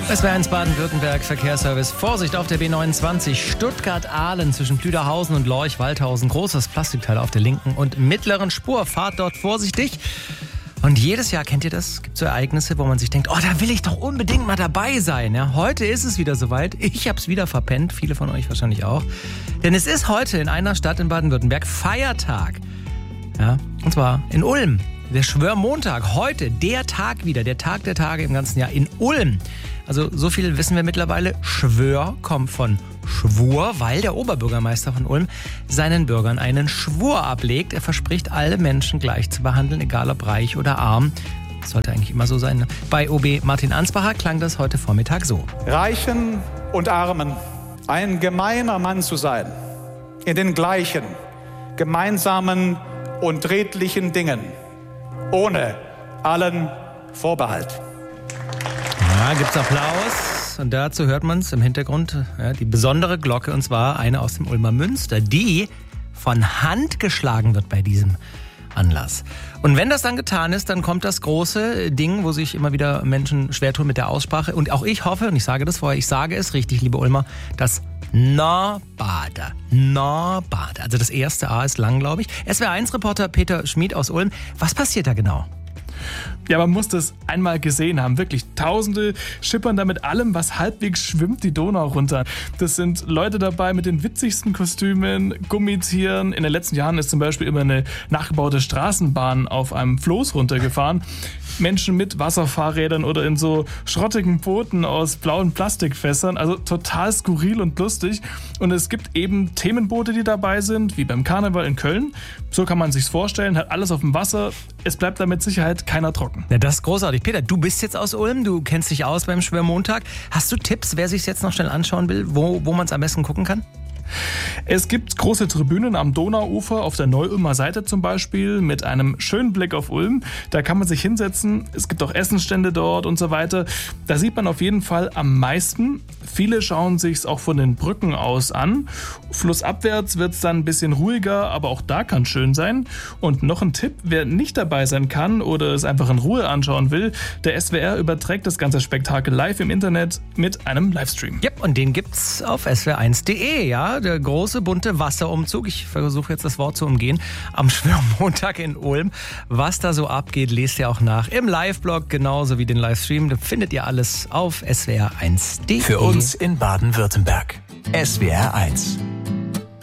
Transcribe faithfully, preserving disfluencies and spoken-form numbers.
S W R eins Baden-Württemberg Verkehrsservice. Vorsicht auf der B neunundzwanzig Stuttgart-Ahlen zwischen Plüderhausen und Lorch-Waldhausen. Großes Plastikteil auf der linken und mittleren Spur. Fahrt dort vorsichtig. Und jedes Jahr, kennt ihr das? Gibt so Ereignisse, wo man sich denkt, oh, da will ich doch unbedingt mal dabei sein. Ja, heute ist es wieder soweit. Ich habe es wieder verpennt. Viele von euch wahrscheinlich auch. Denn es ist heute in einer Stadt in Baden-Württemberg Feiertag. Ja, und zwar in Ulm. Der Schwörmontag, heute der Tag wieder, der Tag der Tage im ganzen Jahr in Ulm. Also so viel wissen wir mittlerweile. Schwör kommt von Schwur, weil der Oberbürgermeister von Ulm seinen Bürgern einen Schwur ablegt. Er verspricht, alle Menschen gleich zu behandeln, egal ob reich oder arm. Das sollte eigentlich immer so sein. Bei O B Martin Ansbacher klang das heute Vormittag so. Reichen und Armen, ein gemeiner Mann zu sein, in den gleichen, gemeinsamen und redlichen Dingen. Ohne allen Vorbehalt. Ja, gibt's Applaus. Und dazu hört man es im Hintergrund, ja, die besondere Glocke, und zwar eine aus dem Ulmer Münster, die von Hand geschlagen wird bei diesem Anlass. Und wenn das dann getan ist, dann kommt das große Ding, wo sich immer wieder Menschen schwer tun mit der Aussprache. Und auch ich hoffe, und ich sage das vorher, ich sage es richtig, liebe Ulmer, das Norbade. Norbade. Also das erste A ist lang, glaube ich. S W R eins Reporter Peter Schmid aus Ulm. Was passiert da genau? Ja, man muss das einmal gesehen haben. Wirklich, Tausende schippern da mit allem, was halbwegs schwimmt, die Donau runter. Das sind Leute dabei mit den witzigsten Kostümen, Gummitieren. In den letzten Jahren ist zum Beispiel immer eine nachgebaute Straßenbahn auf einem Floß runtergefahren. Menschen mit Wasserfahrrädern oder in so schrottigen Booten aus blauen Plastikfässern. Also total skurril und lustig. Und es gibt eben Themenboote, die dabei sind, wie beim Karneval in Köln. So kann man sich's vorstellen, hat alles auf dem Wasser. Es bleibt da mit Sicherheit keiner trocken. Ja, das ist großartig. Peter, du bist jetzt aus Ulm, du kennst dich aus beim Schwörmontag. Hast du Tipps, wer sich's jetzt noch schnell anschauen will, wo, wo man es am besten gucken kann? Es gibt große Tribünen am Donauufer, auf der Neu-Ulmer Seite zum Beispiel, mit einem schönen Blick auf Ulm. Da kann man sich hinsetzen. Es gibt auch Essensstände dort und so weiter. Da sieht man auf jeden Fall am meisten. Viele schauen sich's auch von den Brücken aus an. Flussabwärts wird's dann ein bisschen ruhiger, aber auch da kann schön sein. Und noch ein Tipp, wer nicht dabei sein kann oder es einfach in Ruhe anschauen will, der S W R überträgt das ganze Spektakel live im Internet mit einem Livestream. Yep, und den gibt's auf S W R eins Punkt de, ja. Der große bunte Wasserumzug, ich versuche jetzt das Wort zu umgehen, am Schwörmontag in Ulm. Was da so abgeht, lest ihr auch nach im Live-Blog, genauso wie den Livestream. Da findet ihr alles auf S W R eins Punkt de. Für uns in Baden-Württemberg. S W R eins.